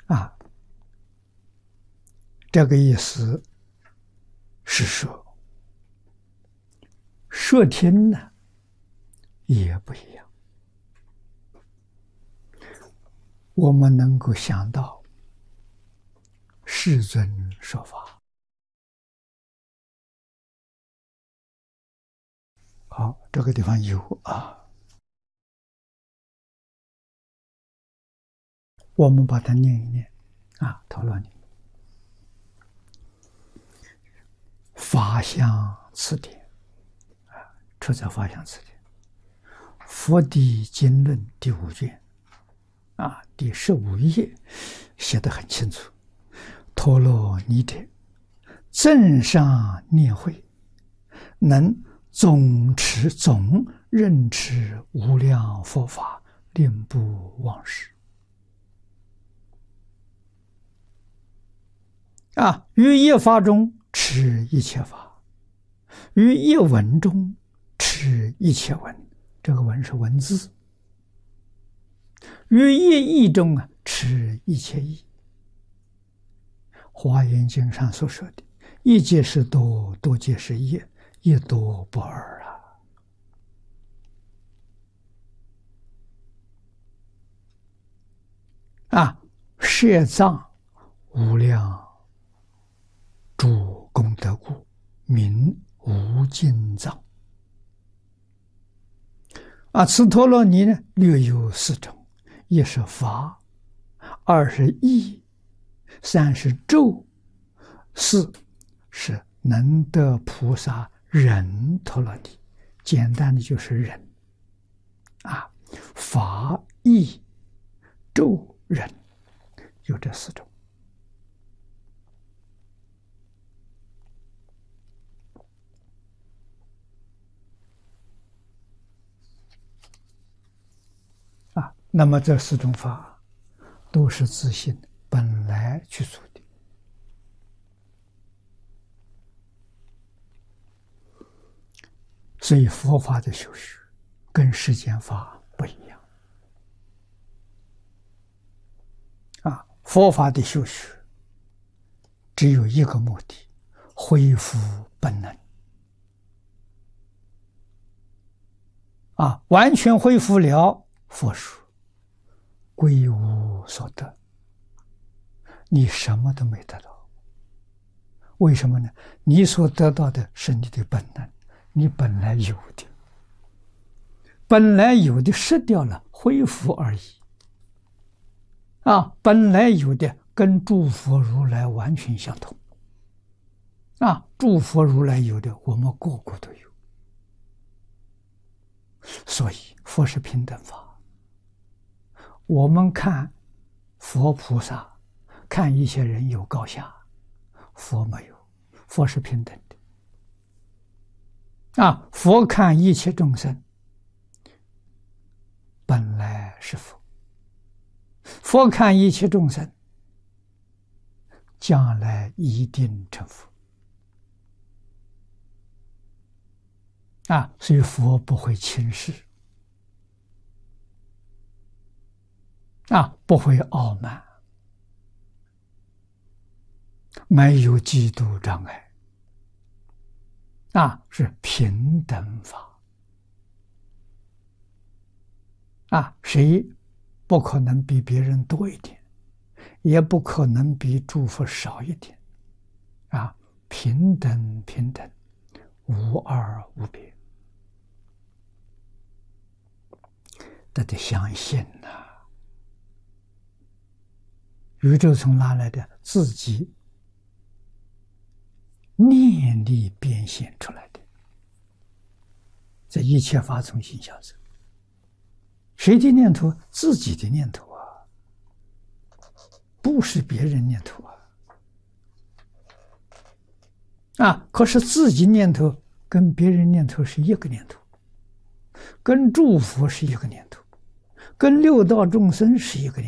啊，这个意思是说，说听呢也不一样。我们能够想到世尊说法。好，这个地方有啊，我们把它念一念啊，陀罗尼。法相辞典啊，出自法相辞典，佛地经论第5卷啊，第15页写得很清楚。陀罗尼者，正上念慧，能总任持无量佛法，令不忘失。啊，于一法中持一切法，于一文中持一切文，这个文是文字。于一义中持一切义。华严经上所说的一皆是多，多皆是一，一多不二啊！摄藏无量诸功德故，名无尽藏。啊，此陀罗尼呢，略有4种：一是法，2是义，3是咒，4是能得菩萨忍陀罗尼。简单的就是忍啊，法义咒忍，有这4种。啊，那么这4种法都是自性本来去做的。所以佛法的修学跟世间法不一样啊！佛法的修学只有一个目的：恢复本能啊！完全恢复了，佛说归无所得，你什么都没得到。为什么呢？你所得到的是你的本能，你本来有的，本来有的失掉了，恢复而已啊！本来有的跟诸佛如来完全相同啊！诸佛如来有的，我们个个都有。所以佛是平等法。我们看佛菩萨，看一些人有高下，佛没有，佛是平等的啊！佛看一切众生本来是佛，佛看一切众生将来一定成佛啊！所以佛不会轻视啊，不会傲慢，没有嫉妒障碍啊，是平等法啊！谁不可能比别人多一点，也不可能比诸佛少一点啊！平等平等，无二无别，这得相信呐！宇宙从哪来的？自己念力变现出来的。这一切法从心想生，谁的念头？自己的念头啊，不是别人念头啊！可是自己念头跟别人念头是一个念头，跟诸佛是一个念头，跟六道众生是一个念头。